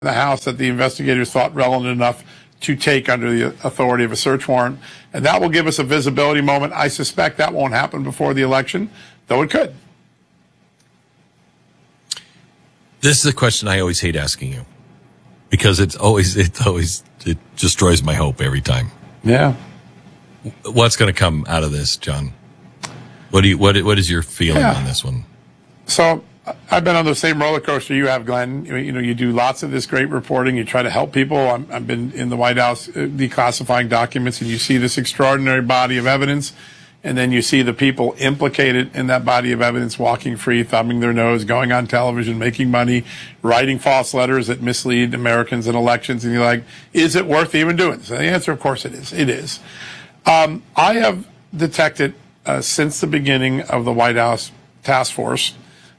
the house that the investigators thought relevant enough to take under the authority of a search warrant. And that will give us a visibility moment. I suspect that won't happen before the election, though it could. This is a question I always hate asking you because it destroys my hope every time. Yeah. What's going to come out of this, John? What is your feeling on this one? So I've been on the same roller coaster you have, Glenn. You do lots of this great reporting. You try to help people. I've been in the White House declassifying documents, and you see this extraordinary body of evidence, and then you see the people implicated in that body of evidence walking free, thumbing their nose, going on television, making money, writing false letters that mislead Americans in elections, and you're like, is it worth even doing this? And the answer, of course, it is. It is. I have detected since the beginning of the White House task force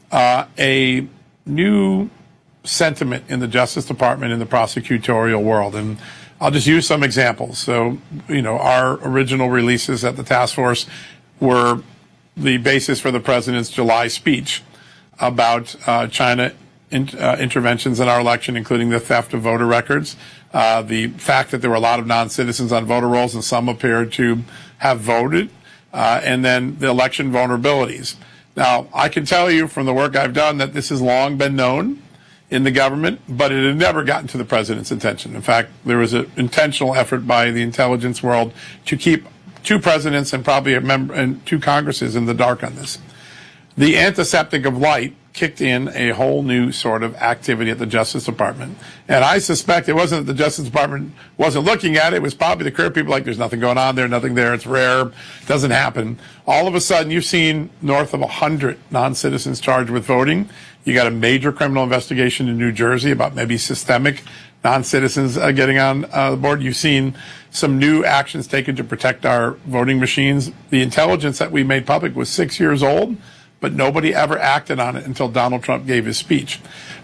a new sentiment in the Justice Department and the prosecutorial world. And I'll just use some examples. So, our original releases at the task force were the basis for the president's July speech about China interventions in our election, including the theft of voter records, the fact that there were a lot of non-citizens on voter rolls and some appeared to have voted, and then the election vulnerabilities. Now, I can tell you from the work I've done that this has long been known in the government, but it had never gotten to the president's attention. In fact, there was an intentional effort by the intelligence world to keep two presidents and probably a member and two Congresses in the dark on this. The antiseptic of light kicked in a whole new sort of activity at the Justice Department. And I suspect it wasn't that the Justice Department wasn't looking at it. It was probably the career people like, there's nothing going on there, nothing there, it's rare, doesn't happen. All of a sudden, you've seen north of 100 non-citizens charged with voting. You got a major criminal investigation in New Jersey about maybe systemic non-citizens getting on the board. You've seen some new actions taken to protect our voting machines. The intelligence that we made public was 6 years old, but nobody ever acted on it until Donald Trump gave his speech.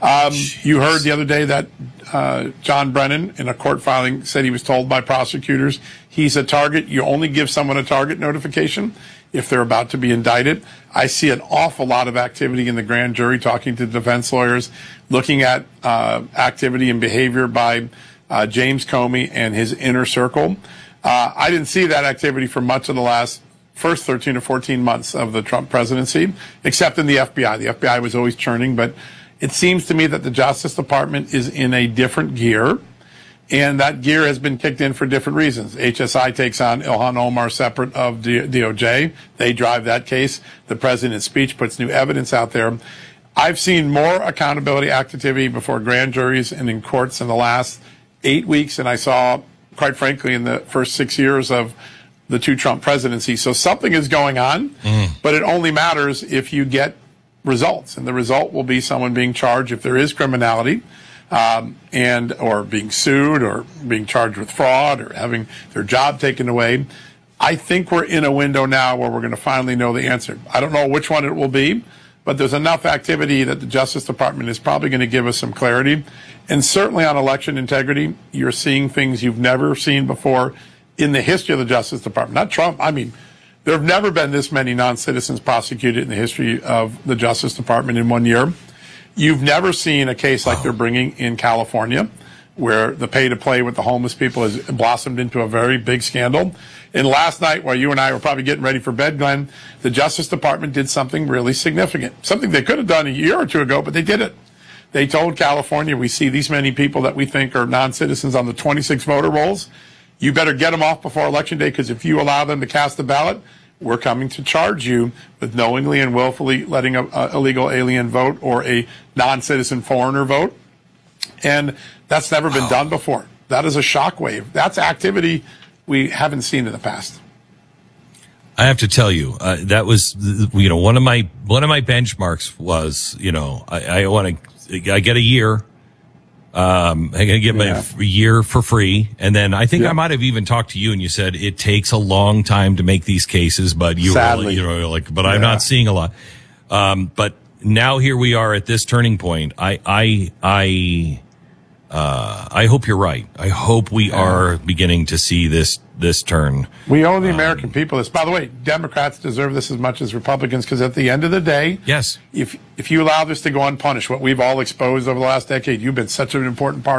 You heard the other day that John Brennan, in a court filing, said he was told by prosecutors he's a target. You only give someone a target notification if they're about to be indicted. I see an awful lot of activity in the grand jury, talking to defense lawyers, looking at activity and behavior by James Comey and his inner circle. I didn't see that activity for much of the first 13 or 14 months of the Trump presidency, except in the FBI. The FBI was always churning, but it seems to me that the Justice Department is in a different gear, and that gear has been kicked in for different reasons. HSI takes on Ilhan Omar separate of DOJ. They drive that case. The president's speech puts new evidence out there. I've seen more accountability activity before grand juries and in courts in the last 8 weeks than I saw, quite frankly, in the first 6 years of the two Trump presidencies. So something is going on, but it only matters if you get results. And the result will be someone being charged if there is criminality, or being sued or being charged with fraud or having their job taken away. I think we're in a window now where we're going to finally know the answer. I don't know which one it will be, but there's enough activity that the Justice Department is probably going to give us some clarity. And certainly on election integrity, you're seeing things you've never seen before in the history of the Justice Department. Not Trump. I mean, there have never been this many non-citizens prosecuted in the history of the Justice Department in 1 year. You've never seen a case like they're bringing in California, where the pay-to-play with the homeless people has blossomed into a very big scandal. And last night, while you and I were probably getting ready for bed, Glenn, the Justice Department did something really significant, something they could have done a year or two ago, but they did it. They told California, we see these many people that we think are non-citizens on the 26 voter rolls. You better get them off before Election Day, because if you allow them to cast a ballot, we're coming to charge you with knowingly and willfully letting an illegal alien vote or a non-citizen foreigner vote. And that's never been done before. That is a shockwave. That's activity we haven't seen in the past. I have to tell you, that was, one of my benchmarks was, I get a year. I'm going to get my year for free. And then I think I might have even talked to you and you said it takes a long time to make these cases, but Sadly. I'm not seeing a lot. But now here we are at this turning point. I hope you're right. I hope we are beginning to see this turn. We owe the American people this. By the way, Democrats deserve this as much as Republicans, because at the end of the day, Yes. if you allow this to go unpunished, what we've all exposed over the last decade, you've been such an important part